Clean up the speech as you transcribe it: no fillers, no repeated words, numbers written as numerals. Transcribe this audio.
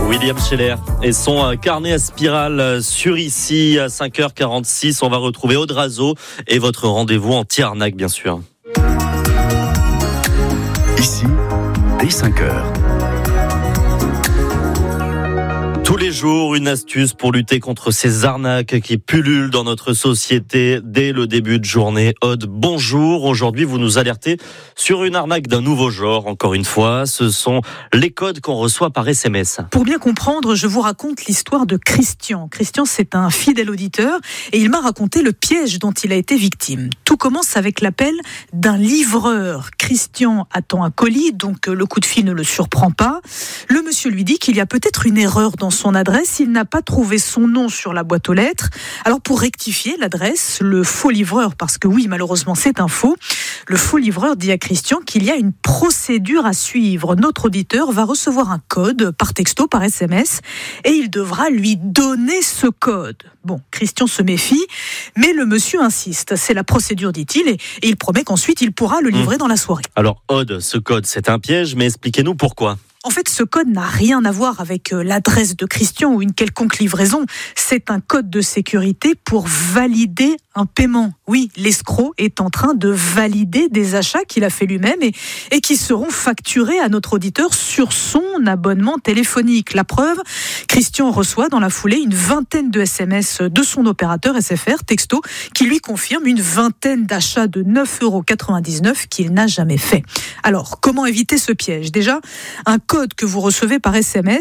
William Scheller et son carnet à spirale sur ici à 5h46. On va retrouver Audrazo et votre rendez-vous anti-arnaque, bien sûr. Ici, dès 5h. Tous les jours, une astuce pour lutter contre ces arnaques qui pullulent dans notre société dès le début de journée. Aude, bonjour. Aujourd'hui, vous nous alertez sur une arnaque d'un nouveau genre. Encore une fois, ce sont les codes qu'on reçoit par SMS. Pour bien comprendre, je vous raconte l'histoire de Christian. Christian, c'est un fidèle auditeur et il m'a raconté le piège dont il a été victime. Tout commence avec l'appel d'un livreur. Christian attend un colis, donc le coup de fil ne le surprend pas. Le monsieur lui dit qu'il y a peut-être une erreur dans son adresse, il n'a pas trouvé son nom sur la boîte aux lettres. Alors pour rectifier l'adresse, le faux livreur, parce que oui, malheureusement c'est un faux, le faux livreur dit à Christian qu'il y a une procédure à suivre. Notre auditeur va recevoir un code par texto, par SMS, et il devra lui donner ce code. Bon, Christian se méfie, mais le monsieur insiste. C'est la procédure, dit-il, et il promet qu'ensuite il pourra le livrer dans la soirée. Alors Aude, ce code c'est un piège, mais expliquez-nous pourquoi. En fait, ce code n'a rien à voir avec l'adresse de Christian ou une quelconque livraison. C'est un code de sécurité pour valider un paiement. Oui, l'escroc est en train de valider des achats qu'il a fait lui-même et qui seront facturés à notre auditeur sur son abonnement téléphonique. La preuve, Christian reçoit dans la foulée une vingtaine de SMS de son opérateur SFR, texto, qui lui confirme une vingtaine d'achats de 9,99 € qu'il n'a jamais fait. Alors, comment éviter ce piège ? Déjà, un code que vous recevez par SMS